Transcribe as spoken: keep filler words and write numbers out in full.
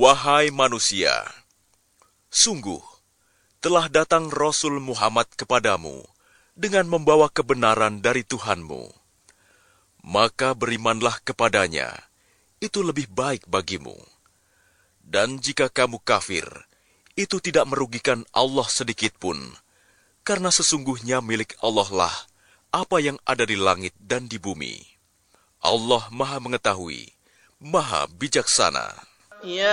Wahai manusia, sungguh telah datang Rasul Muhammad kepadamu dengan membawa kebenaran dari Tuhanmu. Maka berimanlah kepadanya, itu lebih baik bagimu. Dan jika kamu kafir, itu tidak merugikan Allah sedikitpun, karena sesungguhnya milik Allah lah apa yang ada di langit dan di bumi. Allah Maha Mengetahui, Maha Bijaksana.